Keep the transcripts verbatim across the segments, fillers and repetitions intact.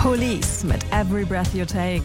Police mit Every Breath You Take.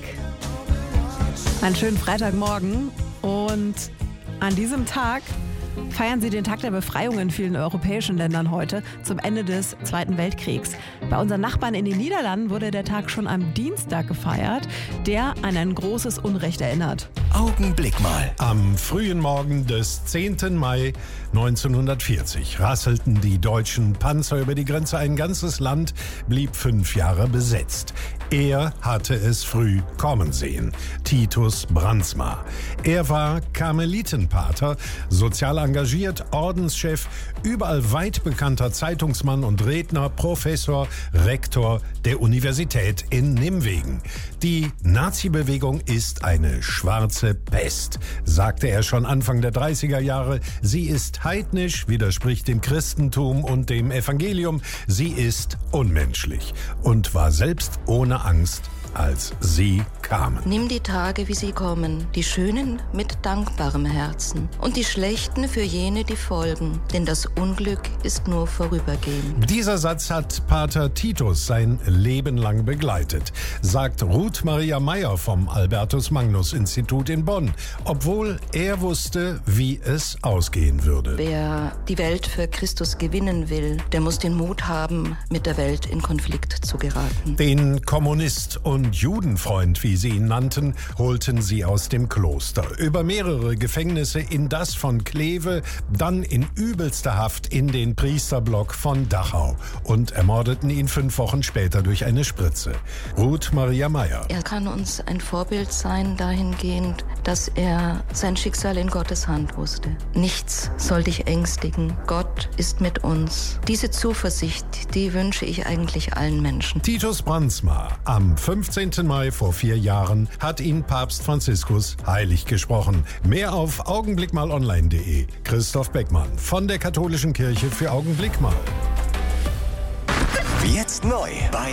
Einen schönen Freitagmorgen und an diesem Tag feiern sie den Tag der Befreiung in vielen europäischen Ländern heute zum Ende des Zweiten Weltkriegs. Bei unseren Nachbarn in den Niederlanden wurde der Tag schon am Dienstag gefeiert, der an ein großes Unrecht erinnert. Augenblick mal. Am frühen Morgen des zehnten Mai neunzehnhundertvierzig rasselten die deutschen Panzer über die Grenze. Ein ganzes Land blieb fünf Jahre besetzt. Er hatte es früh kommen sehen. Titus Brandsma. Er war Karmelitenpater, sozial engagiert, Ordenschef, überall weit bekannter Zeitungsmann und Redner, Professor, Rektor der Universität in Nimwegen. Die Nazi-Bewegung ist eine schwarze Pest, sagte er schon Anfang der dreißiger Jahre. Sie ist heidnisch, widerspricht dem Christentum und dem Evangelium. Sie ist unmenschlich und war selbst ohne Angst, als sie kamen. Nimm die Tage, wie sie kommen, die schönen mit dankbarem Herzen und die schlechten für jene, die folgen, denn das Unglück ist nur vorübergehend. Dieser Satz hat Pater Titus sein Leben lang begleitet, sagt Ruth Maria Meyer vom Albertus-Magnus-Institut in Bonn, obwohl er wusste, wie es ausgehen würde. Wer die Welt für Christus gewinnen will, der muss den Mut haben, mit der Welt in Konflikt zu geraten. Den Kommunist und Judenfreund, wie sie ihn nannten, holten sie aus dem Kloster. Über mehrere Gefängnisse in das von Kleve, dann in übelster Haft in den Priesterblock von Dachau und ermordeten ihn fünf Wochen später durch eine Spritze. Ruth Maria Meyer. Er kann uns ein Vorbild sein dahingehend, dass er sein Schicksal in Gottes Hand wusste. Nichts soll dich ängstigen. Gott ist mit uns. Diese Zuversicht, die wünsche ich eigentlich allen Menschen. Titus Brandsma am fünfzehnten Mai vor vier Jahren hat ihn Papst Franziskus heilig gesprochen. Mehr auf augenblickmalonline punkt de. Christoph Beckmann von der Katholischen Kirche für Augenblick mal. Jetzt neu bei